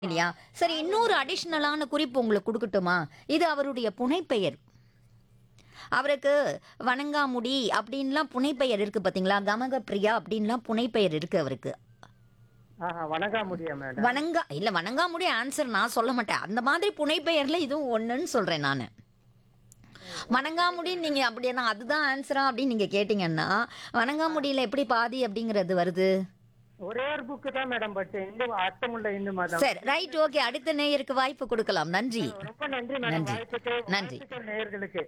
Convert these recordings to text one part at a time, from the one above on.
இல்லையா? சரி, இன்னொரு அடிஷனலான குறிப்பு உங்களுக்கு குடுக்கட்டுமா? இது அவருடைய புனைப்பெயர். அவருக்கு வணங்காமுடி அப்படின்லாம் புனைப்பெயர் இருக்கு பார்த்தீங்களா? கமகப்பிரியா அப்படின்லாம் புனைப்பெயர் இருக்கு அவருக்கு. வணங்க முடியும் மேடம். வணங்காமுடி ஆன்சர் நான் சொல்ல மாட்டேன். அந்த மாதிரி புனைப்பெயர்ல இதுவும் ஒண்ணுன்னு சொல்றேன் நானு. வணங்காமுடின்னு நீங்க அப்படின்னா அதுதான் ஆன்சரா அப்படின்னு நீங்க கேட்டீங்கன்னா, வணங்காமுடியில எப்படி பாதி அப்படிங்கிறது வருது? ஒரே ஒரு புக்கு தான் மேடம் படிச்சேன். இந்து அர்த்தமுள்ள இந்து மதம். சரி, ரைட், ஓகே. அடுத்த நேயருக்கு வாய்ப்பு கொடுக்கலாம். நன்றி. ரொம்ப நன்றி மேடம். நன்றி. வாழ்த்துக்கள் நன்றி. வாழ்த்துக்கள் நேயர்களுக்கு.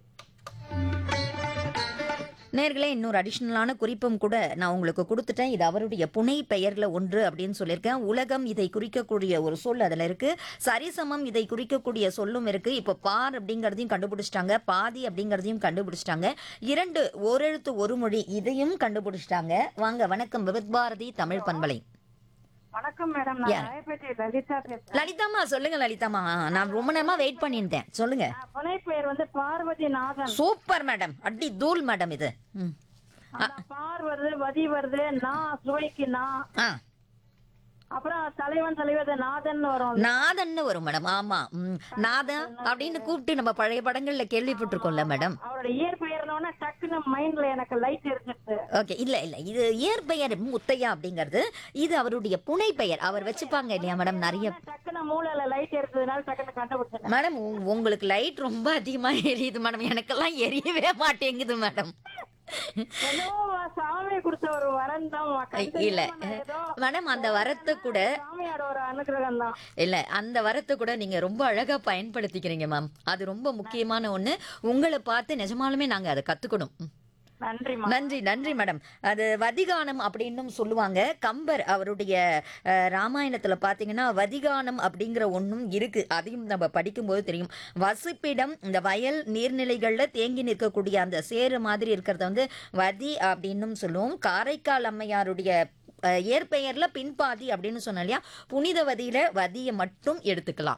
நேர்களே, இன்னொரு அடிஷனலான குறிப்பும் கூட நான் உங்களுக்கு கொடுத்துட்டேன். இது அவருடைய புனை பெயர்ல ஒன்று அப்படின்னு சொல்லியிருக்கேன். உலகம் இதை குறிக்கக்கூடிய ஒரு சொல் அதில் இருக்கு. சரிசமம் இதை குறிக்கக்கூடிய சொல்லும் இருக்கு. இப்போ பார் அப்படிங்கிறதையும் கண்டுபிடிச்சிட்டாங்க, பாதி அப்படிங்கிறதையும் கண்டுபிடிச்சிட்டாங்க, இரண்டு ஓரெழுத்து ஒரு மொழி இதையும் கண்டுபிடிச்சிட்டாங்க. வாங்க, வணக்கம், விவித் பாரதி தமிழ் பண்பலை. வணக்கம் மேடம். நான் யார்? ராயப்பேட்டை லலிதா பேசுறேன். லலிதாம்மா, சொல்லுங்க லலிதாம்மா. நான் ரொம்ப நேரமா வெயிட் பண்ணியிருந்தேன், சொல்லுங்க. புனைப்பெயர் வந்து பார்வதி நாதன். சூப்பர் மேடம், அடி தூள் மேடம் இது. ம். பார் வருது, வதி வருது, சுவைக்கு ஆ, அப்புறம் தலைவன் தலைவர் நாதன் வரும். நாதன்னு வரும் மேடம். ஆமா, நாதன் அப்படின்னு கூப்பிட்டு நம்ம பழைய படங்கள்ல கேள்விப்பட்டிருக்கோம்ல மேடம். அவரோட இயற்பெயர்னோட டக்குன்னு மைண்ட்ல எனக்கு லைட் எரிஞ்சிருச்சு. ஓகே, இல்ல இது இயற்பெயர் முத்தையா அப்படிங்கிறது. இது அவருடைய புனை பெயர். அவர் வச்சுப்பாங்க இல்லையா மேடம் நிறைய. டக்குன்னு மூளையில லைட் எரிஞ்சதுனால டக்குன்னு கண்டுபிடிச்சேன். மேடம், உங்களுக்கு லைட் ரொம்ப அதிகமா எரியுது மேடம். எனக்கெல்லாம் எரியவே மாட்டேங்குது மேடம். ஏதோ சாமி கொடுத்த ஒரு வரம் தான். இல்ல மேடம், அந்த வரத்தை கூட சாமியோட ஒரு அனுகிரகம் தான். இல்ல, அந்த வரத்தை கூட நீங்க ரொம்ப அழகா பயன்படுத்திக்கிறீங்க மேம். அது ரொம்ப முக்கியமான ஒண்ணு. உங்களை பார்த்து நிஜமாலுமே நாங்க அதை கத்துக்கணும். நன்றிமா. நன்றி நன்றி மேடம். அது வதிகானம் அப்படின்னும் சொல்லுவாங்க. கம்பர் அவருடைய ராமாயணத்துல பாத்தீங்கன்னா வதிகானம் அப்படிங்கிற ஒன்றும் இருக்கு. அதையும் நம்ம படிக்கும்போது தெரியும். வசிப்பிடம், இந்த வயல் நீர்நிலைகள்ல தேங்கி நிற்கக்கூடிய அந்த சேறு மாதிரி இருக்கிறத வந்து வதி அப்படின்னும் சொல்லுவோம். காரைக்கால் அம்மையாருடைய இயற்பெயர்ல பின்பாதி அப்படின்னு சொன்னோம் இல்லையா? புனிதவதியில வதியை மட்டும் எடுத்துக்கலாம்.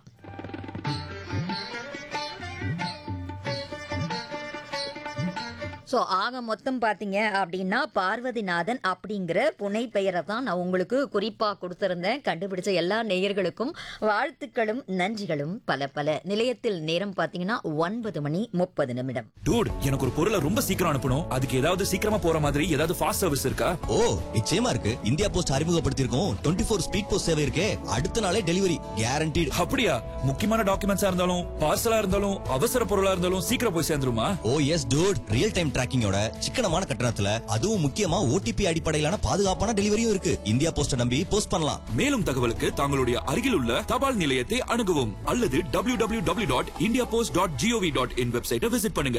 ஸோ ஆக மொத்தம் பார்த்தீங்க அப்படின்னா பார்வதிநாதன் அப்படிங்கிற புனை பெயரை தான் நான் உங்களுக்கு குறிப்பாக கொடுத்துருந்தேன். கண்டுபிடிச்ச எல்லா நேயர்களுக்கும் வாழ்த்துக்களும் நன்றிகளும் பல பல. நிலையத்தில் நேரம் பார்த்தீங்கன்னா 9:30. டூட், எனக்கு ஒரு பொருளை ரொம்ப சீக்கிரம் அனுப்பணும். அதுக்கு ஏதாவது சீக்கிரமா போற மாதிரி ஏதாவது ஃபாஸ்ட் சர்வீஸ் இருக்கா? ஓ, நிச்சயமா இருக்கு. இந்தியா போஸ்ட் அறிமுகப்படுத்தியிருக்கோம் 24 ஸ்பீட் போஸ்ட் சேவை இருக்கே. அடுத்த நாளே டெலிவரி கேரண்டீடு. அப்படியா? முக்கியமான டாக்குமெண்ட்ஸா இருந்தாலும் பார்சலா இருந்தாலும் அவசர பொருளா இருந்தாலும் சீக்கிரம் போய் சேர்ந்துருமா? ஓ எஸ் டூட், ரியல் டைம் டிராக்கிங்கோட சிக்கனமான கட்டணத்துல, அதுவும் முக்கியமா ஓடிபி அடிப்படையிலான பாதுகாப்பான டெலிவரியும் இருக்கு. இந்தியா போஸ்ட நம்பி போஸ்ட் பண்ணலாம். மேலும் தகவலுக்கு தங்களுடைய அருகில் உள்ள தபால் நிலையத்தை அணுகவும் அல்லது www.indiapost.gov.in வெப்சைட்டை விசிட் பண்ணுங்க.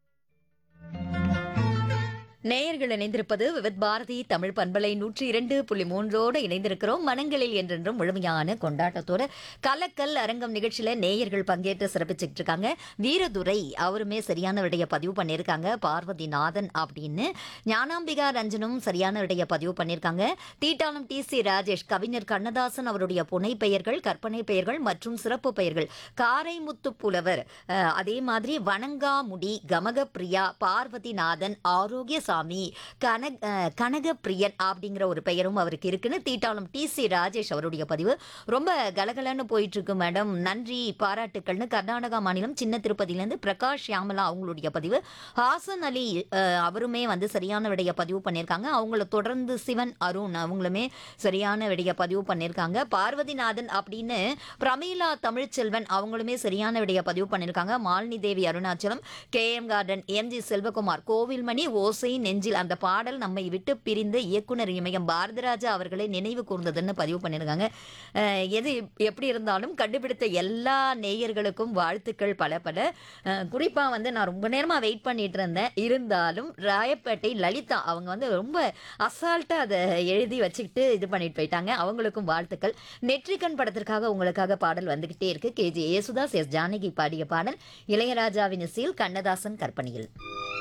நேயர்கள் இணைந்திருப்பது விவித் பாரதி தமிழ் பண்பலை 102.3 இணைந்திருக்கிறோம். மனங்களில் என்றென்றும் முழுமையான கொண்டாட்டத்தோட கலக்கல் அரங்கம் நிகழ்ச்சியில நேயர்கள் பங்கேற்று சிறப்பிச்சுட்டு இருக்காங்க. வீரதுரை அவருமே சரியான விடைய பதிவு பண்ணியிருக்காங்க, பார்வதிநாதன் அப்படின்னு. ஞானாம்பிகா ரஞ்சனும் சரியான விடைய பதிவு பண்ணியிருக்காங்க. தீட்டாளம் TC ராஜேஷ், கவிஞர் கண்ணதாசன் அவருடைய புனை பெயர்கள், கற்பனை பெயர்கள் மற்றும் சிறப்பு பெயர்கள் காரைமுத்து புலவர், அதே மாதிரி வணங்காமுடி, கமகப்பிரியா, பார்வதிநாதன், ஆரோக்கிய சாமி, கனகப்பிரியன் அப்படிங்கிற ஒரு பெயரும் அவருக்கு இருக்குன்னு தீட்டாளம் TC ராஜேஷ் அவருடைய பதிவு. ரொம்ப கலகலன்னு போயிட்டு இருக்கு மேடம். நன்றி, பாராட்டுக்கள்னு கர்நாடகா மாநிலம் சின்ன திருப்பதியிலேருந்து பிரகாஷ் ஷியாமலா அவங்களுடைய பதிவு. ஹாசன் அலி அவருமே வந்து சரியான விடைய பதிவு பண்ணியிருக்காங்க. அவங்கள தொடர்ந்து சிவன் அருண் அவங்களுமே சரியான விடைய பதிவு பண்ணியிருக்காங்க. பார்வதிநாதன் அப்படின்னு பிரமீளா தமிழ்ச்செல்வன் அவங்களுமே சரியான விடைய பதிவு பண்ணியிருக்காங்க. மாலினி தேவி Arunachalam, KM garden, MG Selvakumar, கோவில்மணி, ஓசை நெஞ்சில் அந்த பாடல் நம்மை விட்டு பிரிந்த இயக்குனர் இமயம் பாரதிராஜா அவர்களை நினைவு கூர்ந்ததுன்னு பதிவு பண்ணியிருக்காங்க. எது எப்படி இருந்தாலும் கண்டுபிடித்த எல்லா நேயர்களுக்கும் வாழ்த்துக்கள் பல பல. குறிப்பாக வந்து நான் ரொம்ப நேரமாக வெயிட் பண்ணிட்டு இருந்தேன். இருந்தாலும் ராயப்பேட்டை லலிதா அவங்க வந்து ரொம்ப அசால்ட்டாக அதை எழுதி வச்சுக்கிட்டு இது பண்ணிட்டு போயிட்டாங்க. அவங்களுக்கும் வாழ்த்துக்கள். நெற்றிக்கண் படத்திற்காக உங்களுக்காக பாடல் வந்துகிட்டே இருக்கு. KG யேசுதாஸ், S ஜானகி பாடிய பாடல், இளையராஜாவின் இசையில், கண்ணதாசன் கற்பனையில்.